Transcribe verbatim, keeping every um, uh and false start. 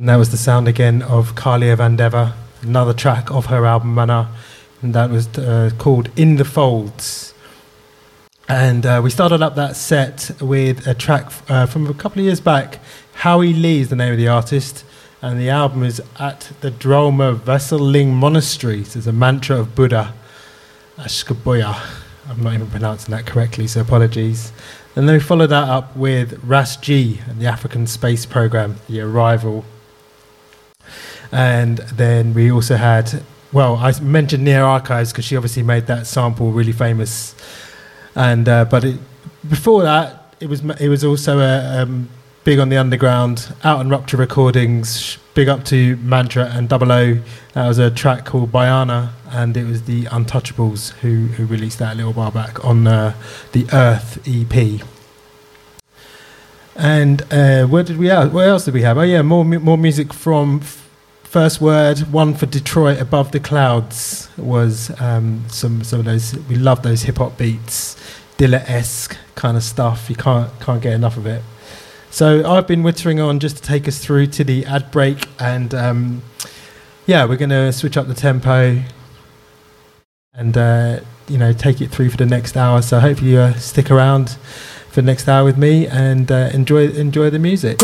that was the sound again of Kalia Van Deva, another track of her album Mana, and that was uh, called In the Folds. And uh, we started up that set with a track uh, from a couple of years back. Howie Lee is the name of the artist, and the album is At the Droma Vesselling Monastery. So it's a mantra of Buddha, Ashkaboya. I'm not even pronouncing that correctly, so apologies. And then we followed that up with Ras G and the African Space Program, The Arrival. And then we also had, well, I mentioned Near Archives because she obviously made that sample really famous. And uh, but it, before that, it was it was also a, um, big on the underground, out on Rupture Recordings. Big up to Mantra and Double O. That was a track called Bayana, and it was the Untouchables who who released that a little while back on uh, the Earth E P. And uh, where did we? What else did we have? Oh yeah, more more music from First Word. One for Detroit, Above the Clouds was um, some some of those. We love those hip hop beats, Dilla-esque kind of stuff. You can't can't get enough of it. So I've been wittering on just to take us through to the ad break, and um, yeah, we're going to switch up the tempo and uh, you know take it through for the next hour. So hopefully you uh, stick around for the next hour with me and uh, enjoy enjoy the music.